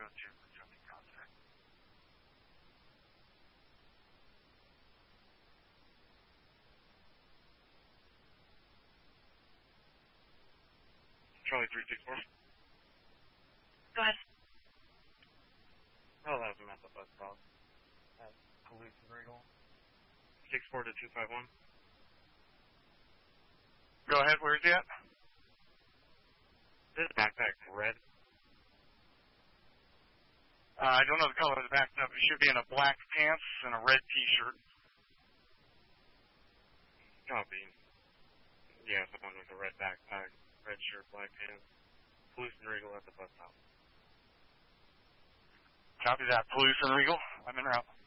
302 for jumping contact. Charlie 364. Go ahead. Oh, that was a mess up bus stop. Police and Regal. 64 to 251. Go ahead, where's he at? This backpack's red. I don't know the color of the backpack. It should be in a black pants and a red t-shirt. Copy. Yeah, someone with a red backpack, red shirt, black pants. Police and Regal at the bus stop. Copy that. Police and Regal. I'm en route.